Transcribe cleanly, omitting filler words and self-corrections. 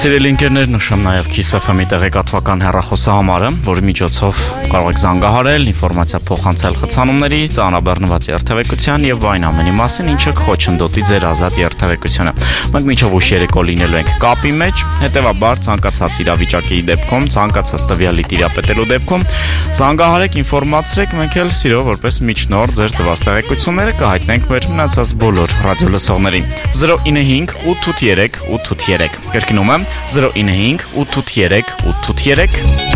Սիրելի ընկերներ, նշեմ նաև Kiss FM-ի տեղեկատվական հեռախոսահամարը, որի միջոցով կարող եք զանգահարել, ինֆորմացիա փոխանցել խցանումների, ծանրաբեռնված երթևեկության եւ այն ամենի մասին, ինչը կխոչընդոտի ձեր ազատ երթևեկությունը։ Մենք մինչև ուշ երեկո լինելու ենք կապի մեջ, հետեւաբար ցանկացած իրավիճակի դեպքում, ցանկացած տվյալի տիրապետելու դեպքում զանգահարեք, ինֆորմացրեք, մենք էլ սիրով որպես միջնորդ ձեր տված տեղեկությունները կհայտնենք մեր մնացած բոլոր ռադիո լսողներին։ 095 883 883 Կրկնում եմ 095 883 883